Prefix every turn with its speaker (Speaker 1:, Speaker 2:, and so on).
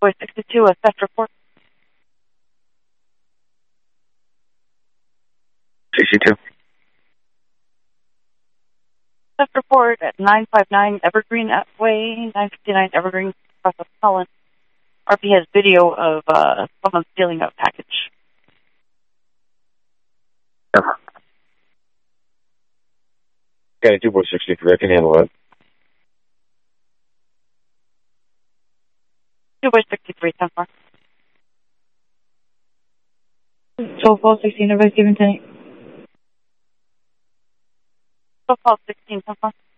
Speaker 1: Boy 62, a theft report.
Speaker 2: 62.
Speaker 1: Theft report at 959 Evergreen Way, 959 Evergreen, across the Holland. RP has video of someone stealing a package.
Speaker 2: Ever. Got a 2 boy 63. I can handle it.
Speaker 1: 2 boy 63, 10-4.
Speaker 3: 12-16, advice given tonight.
Speaker 1: 12-16, 10-4.